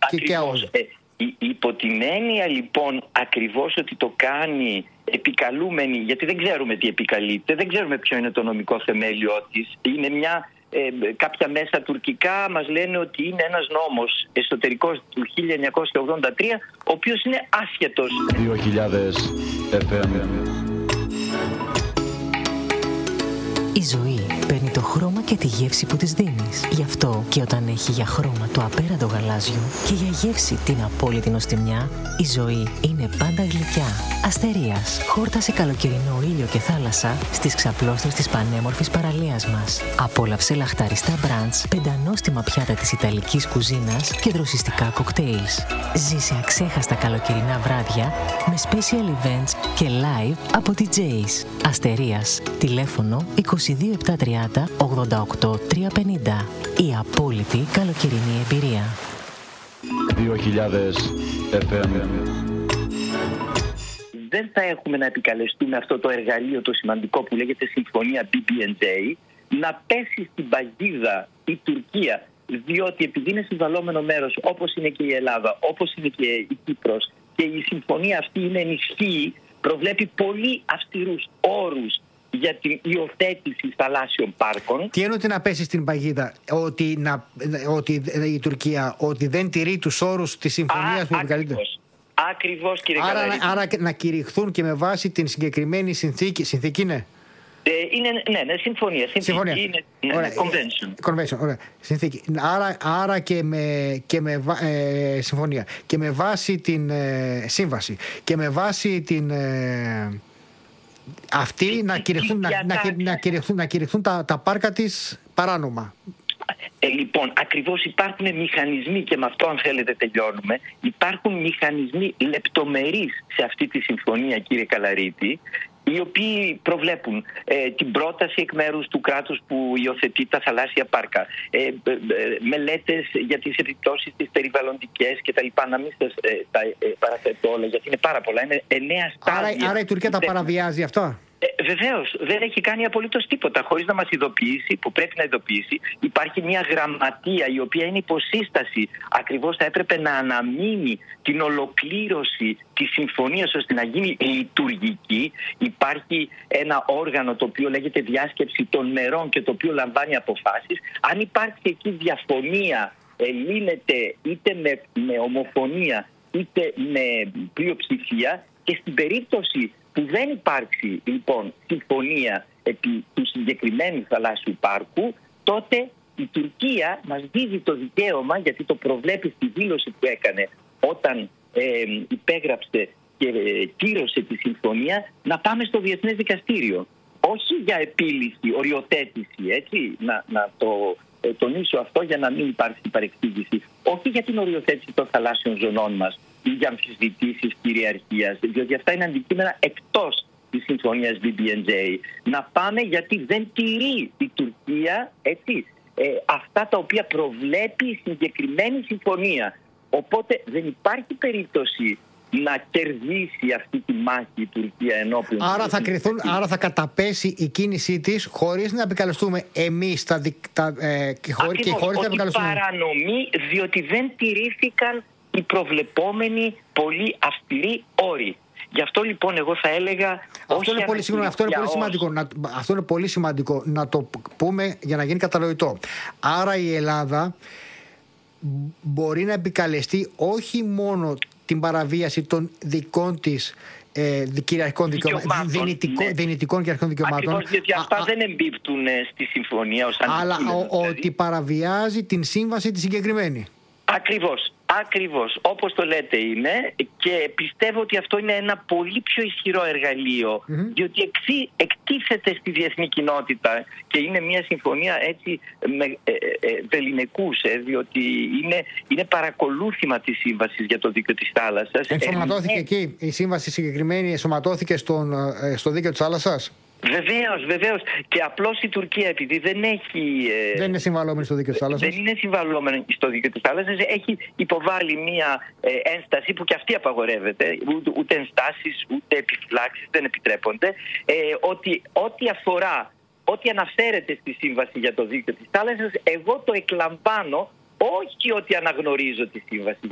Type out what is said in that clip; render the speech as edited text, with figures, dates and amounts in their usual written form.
και ΑΟΣ. Υπό την έννοια λοιπόν ακριβώς ότι το κάνει επικαλούμενη, γιατί δεν ξέρουμε τι επικαλείται, δεν ξέρουμε ποιο είναι το νομικό θεμέλιο της. Είναι κάποια μέσα τουρκικά μας λένε ότι είναι ένας νόμος εσωτερικός του 1983, ο οποίος είναι άσχετος. 2000 FM. Η ζωή παίρνει το χρώμα και τη γεύση που της δίνεις. Γι' αυτό και όταν έχει για χρώμα το απέραντο γαλάζιο και για γεύση την απόλυτη νοστιμιά, η ζωή είναι πάντα γλυκιά. Αστερίας, χόρτασε καλοκαιρινό ήλιο και θάλασσα στις ξαπλώστρες της πανέμορφης παραλίας μας. Απόλαυσε λαχταριστά μπραντς, πεντανόστιμα πιάτα της ιταλικής κουζίνας και δροσιστικά κοκτέιλς. Ζήσε αξέχαστα καλοκαιρινά βράδια με special events και live από DJs. Αστερίας, τηλέφωνο 22730 88 350. Η απόλυτη καλοκαιρινή εμπειρία. 2000 FM. Δεν θα έχουμε να επικαλεστούμε αυτό το εργαλείο το σημαντικό που λέγεται Συμφωνία BBNJ, να πέσει στην παγίδα η Τουρκία, διότι επειδή είναι συμβαλόμενο μέρος όπως είναι και η Ελλάδα, όπως είναι και η Κύπρος, και η συμφωνία αυτή είναι ενισχύει, προβλέπει πολύ αυστηρούς όρους για την υιοθέτηση θαλάσσιων πάρκων. Τι εννοείται να πέσει στην παγίδα? Ότι η Τουρκία ότι δεν τηρεί τους όρους της συμφωνίας που επικαλείται. Ακριβώς, κύριε Καλαρίτη. Άρα να κηρυχθούν και με βάση την συγκεκριμένη συνθήκη. Συνθήκη είναι? Ναι, συμφωνία. Είναι convention, ωραία. Συνθήκη. Άρα συμφωνία. Και με βάση την σύμβαση. Και με βάση την... αυτοί να κηρυχθούν τα πάρκα της παράνομα. Λοιπόν, ακριβώς υπάρχουν μηχανισμοί, και με αυτό αν θέλετε τελειώνουμε, υπάρχουν μηχανισμοί λεπτομερείς σε αυτή τη συμφωνία, κύριε Καλαρίτη, οι οποίοι προβλέπουν την πρόταση εκ μέρους του κράτους που υιοθετεί τα θαλάσσια πάρκα, μελέτες για τις επιπτώσεις τις περιβαλλοντικές κτλ. Να μην σας τα παραθέτω όλα, γιατί είναι πάρα πολλά. Είναι 9 στάδια. Άρα η Τουρκία τα παραβιάζει αυτά? Βεβαίως, δεν έχει κάνει απολύτως τίποτα χωρίς να μας ειδοποιήσει, που πρέπει να ειδοποιήσει. Υπάρχει μια γραμματεία η οποία είναι υποσύσταση. Ακριβώς θα έπρεπε να αναμείνει την ολοκλήρωση της συμφωνίας ώστε να γίνει λειτουργική. Υπάρχει ένα όργανο το οποίο λέγεται διάσκεψη των μερών και το οποίο λαμβάνει αποφάσεις. Αν υπάρχει εκεί διαφωνία, λύνεται είτε με ομοφωνία είτε με πλειοψηφία, και στην περίπτωση που δεν υπάρξει λοιπόν συμφωνία επί του συγκεκριμένου θαλάσσιου πάρκου, τότε η Τουρκία μας δίδει το δικαίωμα, γιατί το προβλέπει στη δήλωση που έκανε όταν υπέγραψε και κύρωσε τη συμφωνία, να πάμε στο Διεθνές Δικαστήριο. Όχι για επίλυση, οριοθέτηση, έτσι, να το τονίσω αυτό για να μην υπάρξει παρεξήγηση. Όχι για την οριοθέτηση των θαλάσσιων ζωνών μας ή για αμφισβητήσεις κυριαρχίας, διότι αυτά είναι αντικείμενα εκτός της συμφωνίας BBNJ. Να πάμε γιατί δεν τηρεί η Τουρκία, έτσι, αυτά τα οποία προβλέπει η συγκεκριμένη συμφωνία. Οπότε δεν υπάρχει περίπτωση να κερδίσει αυτή τη μάχη η Τουρκία ενώπιον. Άρα θα καταπέσει η κίνησή της χωρίς να επικαλεστούμε εμείς και χωρίς να επικαλεστούμε. Παρανομή, διότι δεν τηρήθηκαν οι προβλεπόμενοι πολύ αυστηροί όροι. Γι' αυτό λοιπόν εγώ θα έλεγα... Αυτό είναι πολύ σημαντικό να το πούμε για να γίνει κατανοητό. Άρα η Ελλάδα μπορεί να επικαλεστεί όχι μόνο την παραβίαση των δικών της κυριαρχικών δικαιωμάτων, δυνητικών κυριαρχικών δικαιωμάτων. Ακριβώς, διότι αυτά δεν εμπίπτουν στη συμφωνία ως αλλά ότι παραβιάζει την σύμβαση τη συγκεκριμένη. Ακριβώς, όπως το λέτε είναι, και πιστεύω ότι αυτό είναι ένα πολύ πιο ισχυρό εργαλείο, διότι εκτίθεται στη διεθνή κοινότητα και είναι μια συμφωνία έτσι με βεληνικούς, διότι είναι παρακολούθημα της σύμβασης για το δίκαιο της θάλασσας. Ενσωματώθηκε εκεί η σύμβαση συγκεκριμένη, ενσωματώθηκε στο δίκαιο της θάλασσας? Βεβαίως. Και απλώς η Τουρκία, επειδή δεν είναι συμβαλόμενη στο δίκαιο της θάλασσας. Δεν είναι συμβαλόμενη στο δίκαιο της θάλασσας. Έχει υποβάλει μία ένσταση που και αυτή απαγορεύεται. Ούτε ενστάσεις, ούτε επιφυλάξεις δεν επιτρέπονται. Ότι ό,τι αναφέρεται στη σύμβαση για το δίκαιο της θάλασσας, εγώ το εκλαμβάνω, όχι ότι αναγνωρίζω τη σύμβαση